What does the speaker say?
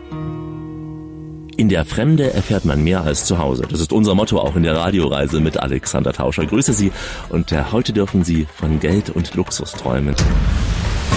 In der Fremde erfährt man mehr als zu Hause. Das ist unser Motto auch in der Radioreise mit Alexander Tauscher. Grüße Sie und heute dürfen Sie von Geld und Luxus träumen.